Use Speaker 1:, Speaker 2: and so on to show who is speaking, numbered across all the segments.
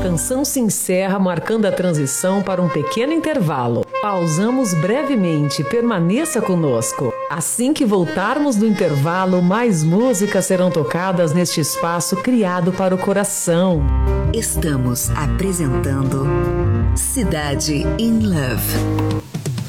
Speaker 1: canção se encerra, marcando a transição para um pequeno intervalo. Pausamos brevemente, permaneça conosco. Assim que voltarmos do intervalo, mais músicas serão tocadas neste espaço criado para o coração.
Speaker 2: Estamos apresentando Cidade in Love.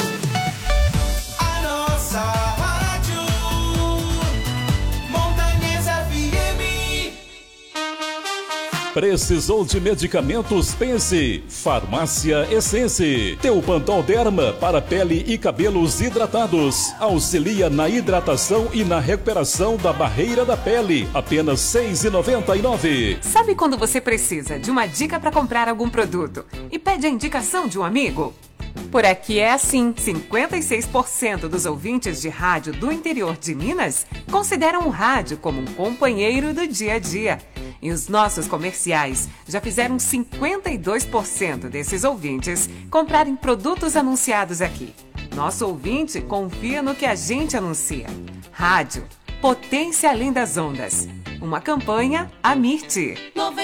Speaker 3: Precisou de medicamentos? Pense. Farmácia Essence. Teopanol Derma para pele e cabelos hidratados. Auxilia na hidratação e na recuperação da barreira da pele. Apenas R$ 6,99.
Speaker 4: Sabe quando você precisa de uma dica para comprar algum produto e pede a indicação de um amigo? Por aqui é assim, 56% dos ouvintes de rádio do interior de Minas consideram o rádio como um companheiro do dia a dia. E os nossos comerciais já fizeram 52% desses ouvintes comprarem produtos anunciados aqui. Nosso ouvinte confia no que a gente anuncia. Rádio, potência além das ondas. Uma campanha Amirte.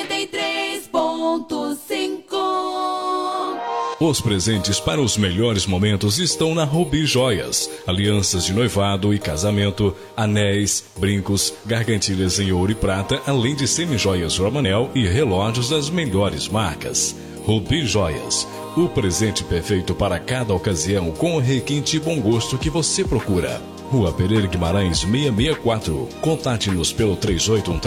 Speaker 5: 93.5.
Speaker 6: Os presentes para os melhores momentos estão na Rubi Joias. Alianças de noivado e casamento, anéis, brincos, gargantilhas em ouro e prata, além de semijoias Romanel e relógios das melhores marcas. Rubi Joias, o presente perfeito para cada ocasião com o requinte e bom gosto que você procura. Rua Pereira Guimarães 664. Contate-nos pelo 3813